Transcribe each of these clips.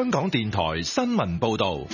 香港電台新聞報道。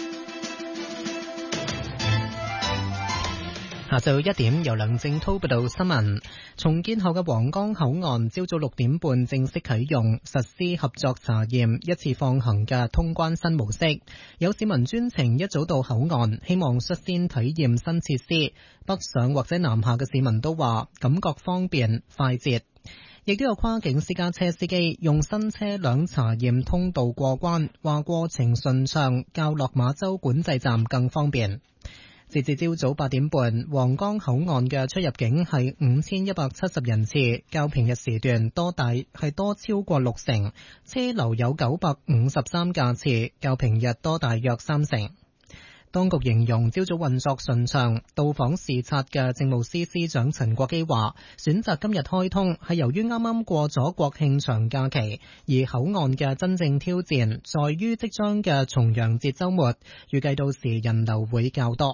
下晝1點，由梁正滔報道新聞。重建後嘅皇崗口岸朝早6點半正式啟用，實施合作查驗一次放行嘅通關新模式。有市民專程一早到口岸，希望率先體驗新設施。北上或者南下嘅市民都話感覺方便快捷。亦都有跨境私家車司機用新車輛查驗通道過關，話過程順暢，較落馬洲管制站更方便。截至朝早8點半，皇崗口岸嘅出入境係5170人次，較平日時段多超過60%，車流有953架次，較平日多大約30%。當局形容朝早運作順暢，到訪視察嘅政務司司長陳國基話，選擇今日開通係由於啱啱過咗國慶長假期，而口岸嘅真正挑戰在於即將嘅重陽節週末，預計到時人流會較多。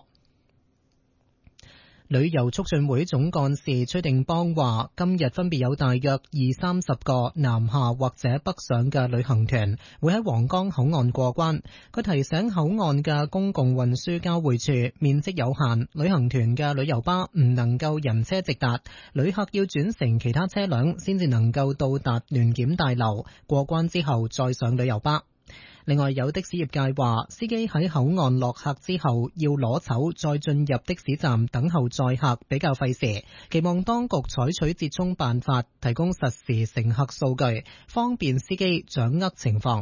旅遊促進會總幹事崔定邦話，今日分別有大約20-30個南下或者北上嘅旅行團會喺皇崗口岸過關。佢提醒口岸嘅公共運輸交匯處面積有限，旅行團嘅旅遊巴唔能夠人車直達，旅客要轉乘其他車輛先至能夠到達聯檢大樓，過關之後再上旅遊巴。另外，有的士業界話，司機喺口岸落客之後要攞籌再進入的士站等候載客比較費時，期望當局採取折衷辦法，提供實時乘客數據，方便司機掌握情況。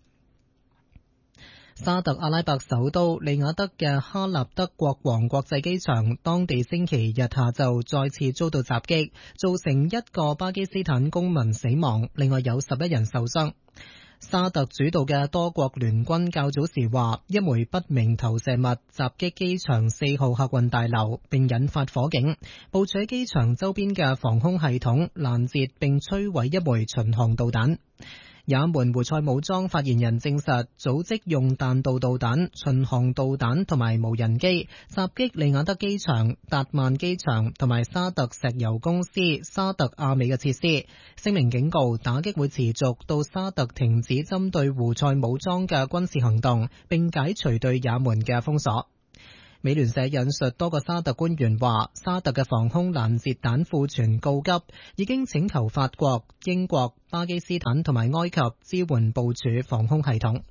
沙特阿拉伯首都利雅得嘅哈納德國王國際機場，當地星期日下晝再次遭到襲擊，造成一個巴基斯坦公民死亡，另外有11人受傷。沙特主導嘅多國聯軍較早時話，一枚不明投射物襲擊機場4號客運大樓，並引發火警。部署喺機場周邊嘅防空系統攔截並摧毀一枚巡航導彈。也門胡塞武裝發言人證實，組織用彈道導彈、巡航導彈同埋無人機襲擊利雅得機場、達曼機場同埋沙特石油公司沙特阿美嘅設施。聲明警告，打擊會持續到沙特停止針對胡塞武裝嘅軍事行動，並解除對也門嘅封鎖。美聯社引述多個沙特官員話，沙特嘅防空攔截彈庫存告急，已經請求法國、英國、巴基斯坦同埋埃及支援部署防空系統。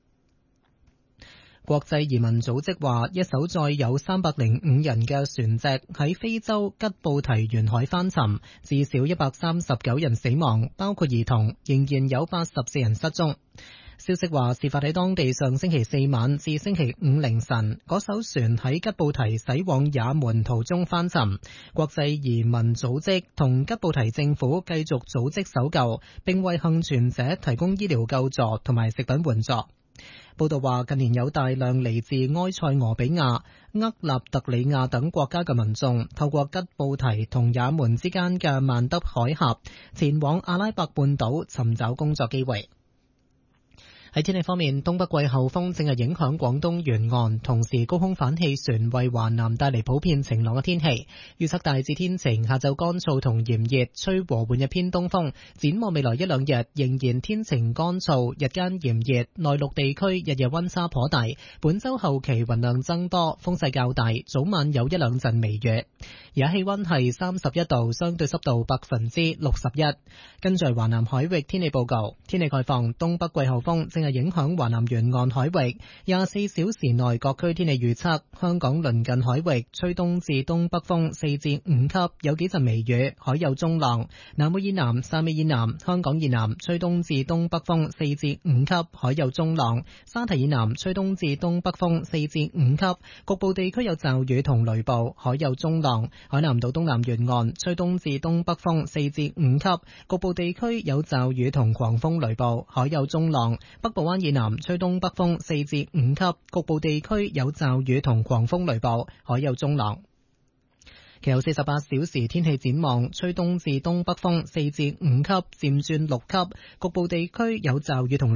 國際移民組織話，一艘載有305人嘅船隻喺非洲吉布提沿海翻沉，至少139人死亡，包括兒童，仍然有84人失蹤。消息話，事發喺當地上星期4晚至星期5凌晨，嗰艘船喺吉布提駛往也門途中翻沉。國際移民組織同吉布提政府繼續組織搜救，並為幸存者提供醫療救助同埋食品援助。報道話，近年有大量嚟自埃塞俄比亞、厄立特里亞等國家嘅民眾透過吉布提同也門之間嘅曼德海峽前往阿拉伯半島尋找工作機會。喺天氣方面，東北季候風正係影響廣東沿岸，同時高空反氣旋為華南帶嚟普遍晴朗嘅天氣。預測大致天晴，下晝乾燥同炎熱，吹和緩嘅偏東風。展望未來一兩日仍然天晴乾燥，日間炎熱，內陸地區日夜溫差頗大。本週後期雲量增多，風勢較大，早晚有一兩陣微雨。而家氣溫係31度，相對濕度61%。跟住華南海域天氣報告，天氣概況，東北季候風正係影響華南沿岸海域。24小時內各區天氣預測，香港鄰近海域吹東至東北風4至5級，有幾陣微雨，海有中浪。南澳以南、汕尾以南、香港以南吹東至東北風4至5級，海有中浪。沙堤以南吹東至東北風4至5級，局部地區有驟雨同雷暴，海有中浪。海南島東南沿岸吹東至東北風4至5級，局部地區有驟雨同狂風雷暴，海有中浪。北部灣以南吹東北風4至5級，局部地區有驟雨同狂風雷暴，海有中浪。其後48小時天氣展望，吹東至東北風4至5級，漸轉6級，局部地區有驟雨同雷暴。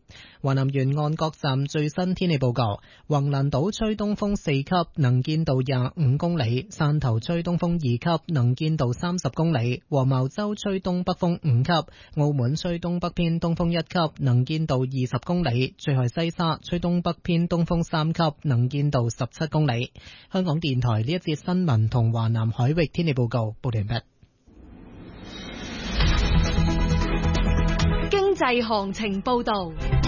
華南沿岸各站最新天氣報告：橫瀾島吹東風4級，能見度25公里；汕頭吹東風2級，能見度30公里；黃茅洲吹東北風5級；澳門吹東北偏東風1級，能見度20公里；最害西沙吹東北偏東風3級，能見度17公里。香港電台呢一節新聞同華南海域天氣報告報完畢。 經濟行情報道。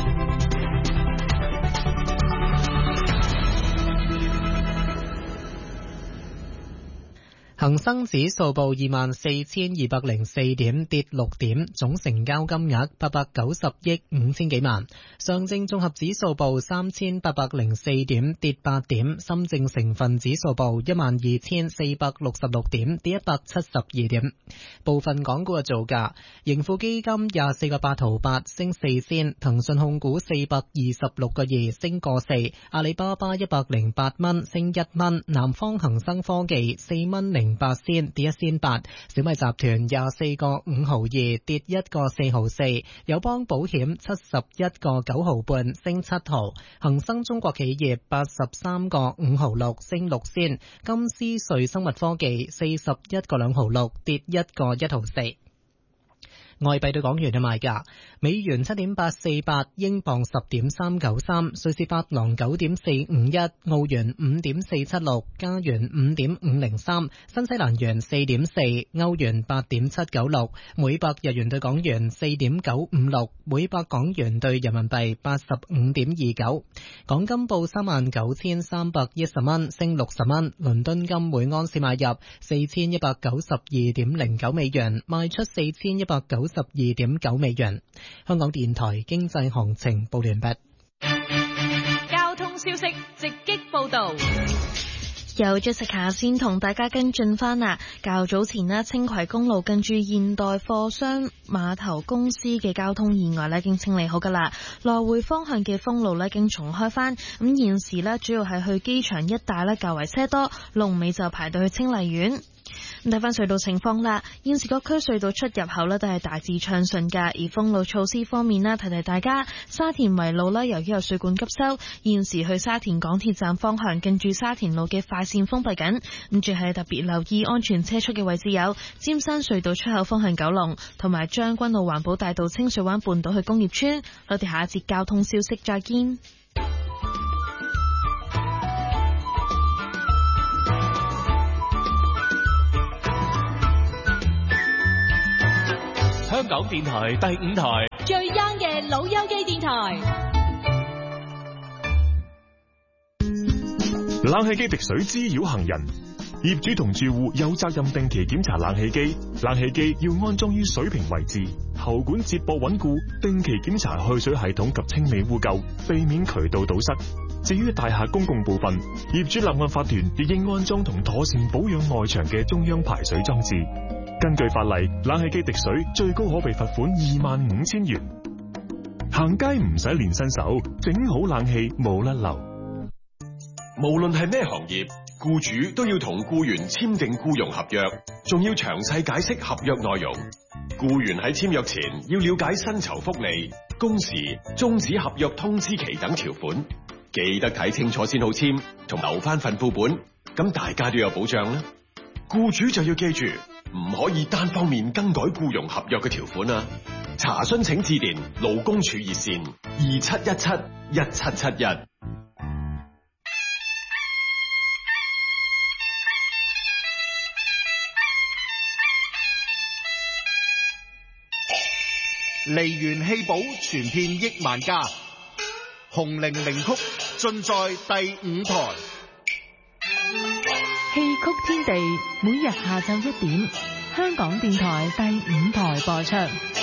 恒生指數報24,204點，跌6點，總成交金額890億5千幾萬。上證綜合指數報3,804點，跌8點。深證成分指數報12,466點，跌172點。部分港股嘅造價：盈富基金24個8毫8升4仙，騰訊控股426個2升個4，阿里巴巴108蚊升1蚊，南方恒生科技4蚊08仙跌1仙8，小米集團24個5毫2跌1個4毫4，友邦保險71個9毫半升7毫，恒生中國企業83個5毫6升6仙，金斯瑞生物科技41個2毫6跌1個1毫4。外幣對港元嘅賣價：美元7.848，英鎊10.393，瑞士法郎9.451，澳元5.476，加元5.503，新西蘭元4.4，歐元8.796，每百日元對港元4.956，每百港元對人民幣85.29。港金報39,310蚊，升60蚊。倫敦金每安士買入4,192.09美元，賣出4,192.9美元。香港電台經濟行情報完畢。 交通消息直擊報道。 由 Jessica 先同大家跟進翻啦。較早前呢，青葵公路近住現代貨商碼頭公司嘅交通意外呢已經清理好噶啦，來回方向嘅封路呢已經重開翻。咁現時呢，主要係去機場一帶呢較為車多，龍尾就排到去清麗苑。睇翻隧道情況啦，現時各區隧道出入口呢都係大致暢順噶。而封路措施方面呢，提提大家，沙田圍路呢由於有水管急修，現時去沙田港鐵站方向近住沙田路嘅快線封閉緊。咁住係特別留意安全車速嘅位置有尖山隧道出口方向九龍，同埋將軍澳環保大道清水灣半島去工業村。我哋下一節交通消息再見。 香港電台第5台最 young 嘅老友記電台。 冷氣機滴水滋擾行人，業主同住戶有責任定期檢查冷氣機。冷氣機要安裝於水平位置，喉管接駁穩固，定期檢查去水系統及清理污垢，避免渠道堵塞。至於大廈公共部分，業主立案法團亦應安裝同妥善保養外牆嘅中央排水裝置。根據法例，冷氣機滴水最高可被罰款25,000元。行街唔使練新手，整好冷氣冇甩漏。 無論係咩行業，僱主都要同僱員簽訂僱傭合約，仲要詳細解釋合約內容。僱員喺簽約前要了解薪酬福利、工時、終止合約通知期等條款，記得睇清楚先好簽，同留翻份副本，咁大家都有保障啦。僱主就要記住，唔可以單方面更改僱傭合約嘅條款啊！查詢請致電勞工處熱線27171771。 梨園戲寶傳遍億萬家，紅伶名曲盡在第5台。 戲曲天地每日下晝1點，香港電台第5台播出。